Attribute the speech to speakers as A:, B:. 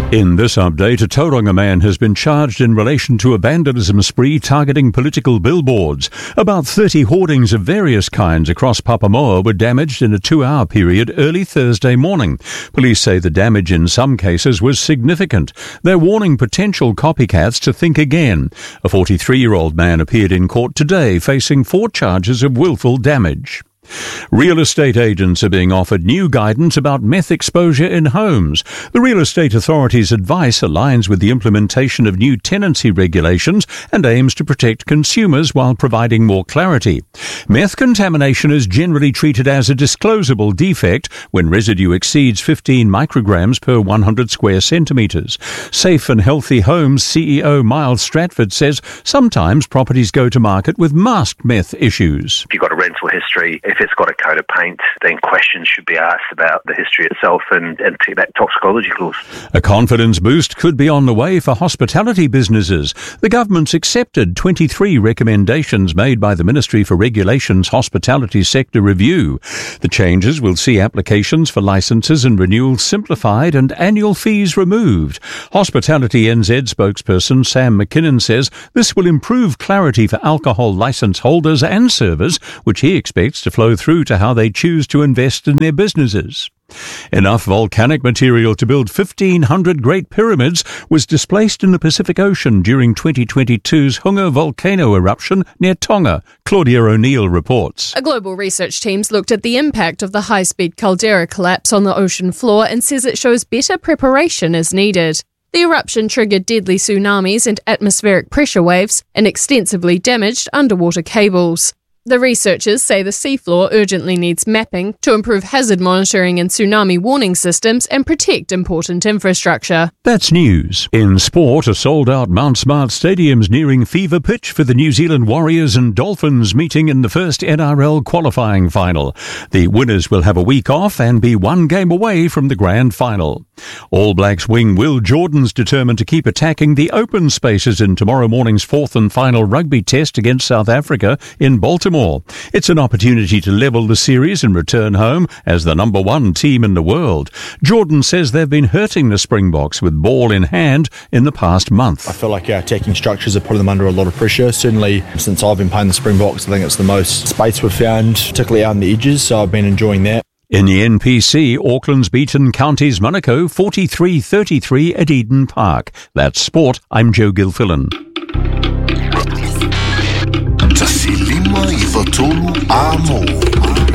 A: In this update, a Tauranga man has been charged in relation to a vandalism spree targeting political billboards. About 30 hoardings of various kinds across Papamoa were damaged in a 2-hour period early Thursday morning. Police say the damage in some cases was significant. They're warning potential copycats to think again. A 43-year-old man appeared in court today facing 4 charges of willful damage. Real estate agents are being offered new guidance about meth exposure in homes. The Real Estate Authority's advice aligns with the implementation of new tenancy regulations and aims to protect consumers while providing more clarity. Meth contamination is generally treated as a disclosable defect when residue exceeds 15 micrograms per 100 square centimetres. Safe and Healthy Homes CEO Miles Stratford says sometimes properties go to market with masked meth issues.
B: If you've got a rental history, if it's got a coat of paint, then questions should be asked about the history itself and that toxicology clause.
A: A confidence boost could be on the way for hospitality businesses. The government's accepted 23 recommendations made by the Ministry for Regulation's Hospitality Sector Review. The changes will see applications for licences and renewals simplified and annual fees removed. Hospitality NZ spokesperson Sam McKinnon says this will improve clarity for alcohol licence holders and servers, which he expects to flow through to how they choose to invest in their businesses. Enough volcanic material to build 1,500 Great Pyramids was displaced in the Pacific Ocean during 2022's Hunga volcano eruption near Tonga, Claudia O'Neill reports.
C: A global research team's looked at the impact of the high-speed caldera collapse on the ocean floor and says it shows better preparation is needed. The eruption triggered deadly tsunamis and atmospheric pressure waves and extensively damaged underwater cables. The researchers say the seafloor urgently needs mapping to improve hazard monitoring and tsunami warning systems and protect important infrastructure.
A: That's news. In sport, a sold-out Mount Smart Stadium's nearing fever pitch for the New Zealand Warriors and Dolphins meeting in the first NRL qualifying final. The winners will have a week off and be 1 game away from the grand final. All Blacks wing Will Jordan's determined to keep attacking the open spaces in tomorrow morning's 4th and final rugby test against South Africa in Baltimore. It's an opportunity to level the series and return home as the number 1 team in the world. Jordan says they've been hurting the Springboks with ball in hand in the past month.
D: I feel like our attacking structures are putting them under a lot of pressure. Certainly since I've been playing the Springboks, I think it's the most space we've found, particularly out on the edges, so I've been enjoying that.
A: In the NPC, Auckland's beaten Counties Monaco 43-33 at Eden Park. That's sport. I'm Joe Gilfillan.
E: Tasilima i Fatolu Amo.